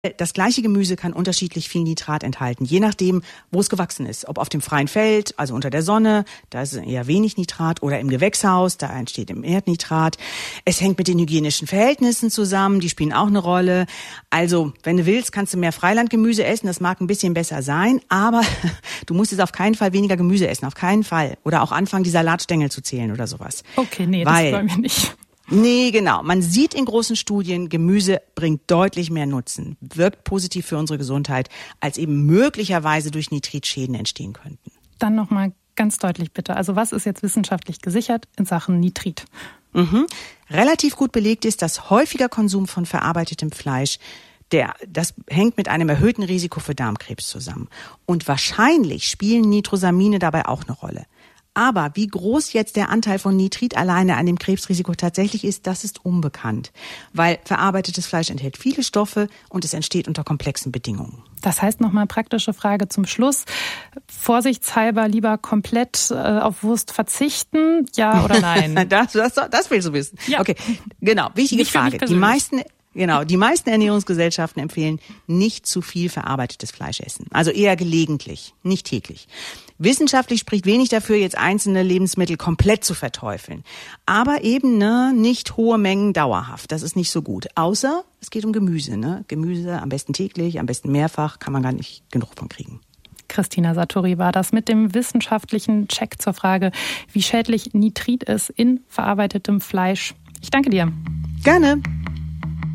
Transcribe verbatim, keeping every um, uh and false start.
Das gleiche Gemüse kann unterschiedlich viel Nitrat enthalten, je nachdem, wo es gewachsen ist. Ob auf dem freien Feld, also unter der Sonne, da ist eher wenig Nitrat, oder im Gewächshaus, da entsteht im Erdnitrat. Es hängt mit den hygienischen Verhältnissen zusammen, die spielen auch eine Rolle. Also, wenn du willst, kannst du mehr Freilandgemüse essen, das mag ein bisschen besser sein, aber du musst jetzt auf keinen Fall weniger Gemüse essen, auf keinen Fall. Oder auch anfangen, die Salatstängel zu zählen oder sowas. Okay, nee, Weil, das wollen wir nicht. Nee, genau. Man sieht in großen Studien, Gemüse bringt deutlich mehr Nutzen, wirkt positiv für unsere Gesundheit, als eben möglicherweise durch Nitritschäden entstehen könnten. Dann nochmal ganz deutlich bitte. Also was ist jetzt wissenschaftlich gesichert in Sachen Nitrit? Mhm. Relativ gut belegt ist, dass häufiger Konsum von verarbeitetem Fleisch, der, das hängt mit einem erhöhten Risiko für Darmkrebs zusammen. Und wahrscheinlich spielen Nitrosamine dabei auch eine Rolle. Aber wie groß jetzt der Anteil von Nitrit alleine an dem Krebsrisiko tatsächlich ist, das ist unbekannt. Weil verarbeitetes Fleisch enthält viele Stoffe und es entsteht unter komplexen Bedingungen. Das heißt nochmal praktische Frage zum Schluss. Vorsichtshalber lieber komplett äh, auf Wurst verzichten, ja oder nein? das, das, das willst du wissen. Ja. Okay, genau, wichtige Nicht für mich Frage. Die meisten... Genau, die meisten Ernährungsgesellschaften empfehlen, nicht zu viel verarbeitetes Fleisch essen. Also eher gelegentlich, nicht täglich. Wissenschaftlich spricht wenig dafür, jetzt einzelne Lebensmittel komplett zu verteufeln. Aber eben ne, nicht hohe Mengen dauerhaft. Das ist nicht so gut. Außer es geht um Gemüse. Ne? Gemüse am besten täglich, am besten mehrfach, kann man gar nicht genug von kriegen. Christina Sartori war das mit dem wissenschaftlichen Check zur Frage, wie schädlich Nitrit ist in verarbeitetem Fleisch. Ich danke dir. Gerne.